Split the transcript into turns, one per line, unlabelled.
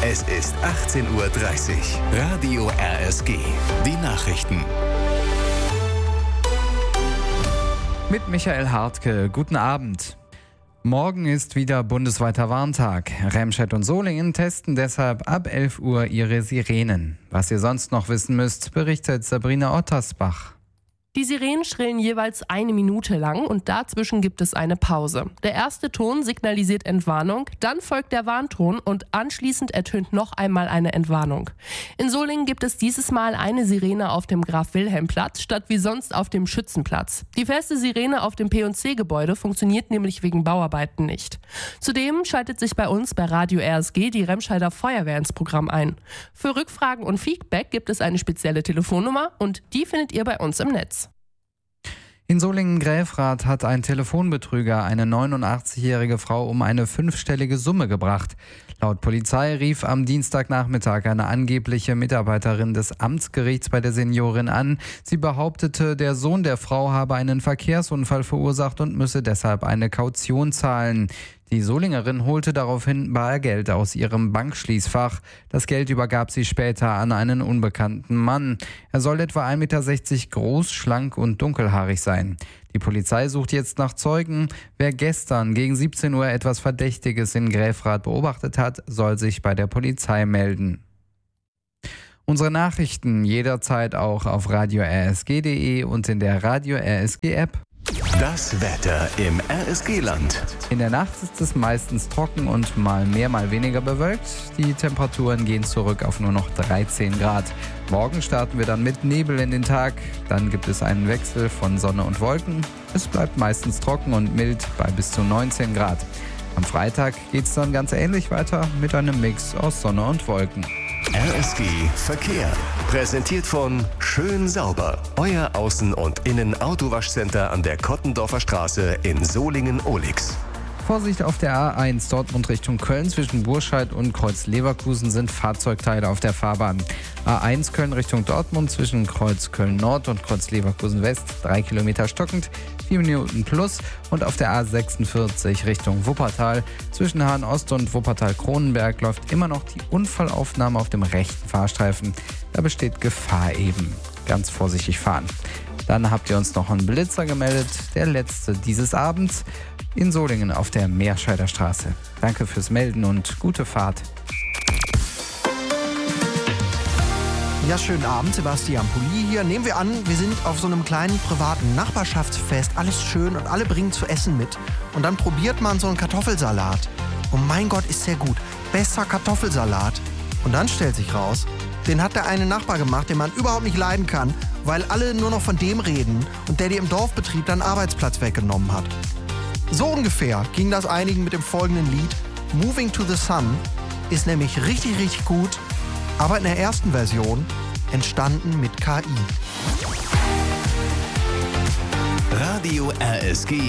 Es ist 18:30 Uhr. Radio RSG. Die Nachrichten.
Mit Michael Hartke. Guten Abend. Morgen ist wieder bundesweiter Warntag. Remscheid und Solingen testen deshalb ab 11 Uhr ihre Sirenen. Was ihr sonst noch wissen müsst, berichtet Sabrina Ottersbach.
Die Sirenen schrillen jeweils 1 Minute lang und dazwischen gibt es eine Pause. Der erste Ton signalisiert Entwarnung, dann folgt der Warnton und anschließend ertönt noch einmal eine Entwarnung. In Solingen gibt es dieses Mal eine Sirene auf dem Graf-Wilhelm-Platz statt wie sonst auf dem Schützenplatz. Die feste Sirene auf dem P&C-Gebäude funktioniert nämlich wegen Bauarbeiten nicht. Zudem schaltet sich bei uns bei Radio RSG die Remscheider Feuerwehr ins Programm ein. Für Rückfragen und Feedback gibt es eine spezielle Telefonnummer und die findet ihr bei uns im Netz.
In Solingen-Gräfrath hat ein Telefonbetrüger eine 89-jährige Frau um eine 5-stellige Summe gebracht. Laut Polizei rief am Dienstagnachmittag eine angebliche Mitarbeiterin des Amtsgerichts bei der Seniorin an. Sie behauptete, der Sohn der Frau habe einen Verkehrsunfall verursacht und müsse deshalb eine Kaution zahlen. Die Solingerin holte daraufhin Bargeld aus ihrem Bankschließfach. Das Geld übergab sie später an einen unbekannten Mann. Er soll etwa 1,60 Meter groß, schlank und dunkelhaarig sein. Die Polizei sucht jetzt nach Zeugen. Wer gestern gegen 17 Uhr etwas Verdächtiges in Gräfrath beobachtet hat, soll sich bei der Polizei melden. Unsere Nachrichten jederzeit auch auf radio-rsg.de und in der Radio RSG App.
Das Wetter im RSG-Land.
In der Nacht ist es meistens trocken und mal mehr, mal weniger bewölkt. Die Temperaturen gehen zurück auf nur noch 13 Grad. Morgen starten wir dann mit Nebel in den Tag. Dann gibt es einen Wechsel von Sonne und Wolken. Es bleibt meistens trocken und mild bei bis zu 19 Grad. Am Freitag geht es dann ganz ähnlich weiter mit einem Mix aus Sonne und Wolken.
RSG Verkehr. Präsentiert von Schön Sauber. Euer Außen- und Innen-Autowaschcenter an der Kottendorfer Straße in Solingen-Ohlix.
Vorsicht auf der A1 Dortmund Richtung Köln. Zwischen Burscheid und Kreuz Leverkusen sind Fahrzeugteile auf der Fahrbahn. A1 Köln Richtung Dortmund zwischen Kreuz Köln Nord und Kreuz Leverkusen West 3 Kilometer stockend, 4 Minuten plus. Und auf der A46 Richtung Wuppertal zwischen Hahn Ost und Wuppertal Kronenberg läuft immer noch die Unfallaufnahme auf dem rechten Fahrstreifen. Da besteht Gefahr eben. Ganz vorsichtig fahren. Dann habt ihr uns noch einen Blitzer gemeldet, der letzte dieses Abends in Solingen auf der Meerscheider Straße. Danke fürs Melden und gute Fahrt.
Ja, schönen Abend, Sebastian Pulli hier. Nehmen wir an, wir sind auf so einem kleinen privaten Nachbarschaftsfest, alles schön und alle bringen zu essen mit. Und dann probiert man so einen Kartoffelsalat. Und mein Gott, ist der gut. Bester Kartoffelsalat. Und dann stellt sich raus, den hat der eine Nachbar gemacht, den man überhaupt nicht leiden kann, weil alle nur noch von dem reden und der dir im Dorfbetrieb dann Arbeitsplatz weggenommen hat. So ungefähr ging das einigen mit dem folgenden Lied. Moving to the Sun ist nämlich richtig, richtig gut, aber in der ersten Version entstanden mit KI.
Radio RSG